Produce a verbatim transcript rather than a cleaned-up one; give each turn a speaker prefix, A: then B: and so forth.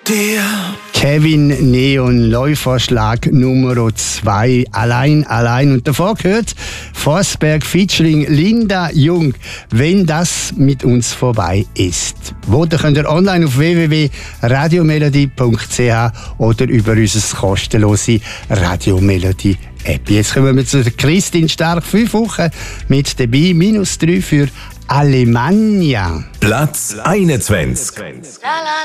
A: dir.
B: Kevin Neon, Neuvorschlag Nummer zwei. Allein, allein. Und davor gehört Forsberg featuring Linda Jung. Wenn das mit uns vorbei ist. Voten könnt ihr online auf w w w punkt radiomelodie punkt c h oder über unser kostenlose Radiomelodie App. Jetzt kommen wir zu der Christine Stark. Fünf Wochen mit dabei. Minus drei für Alemannia.
A: Platz einundzwanzig.
C: La, la,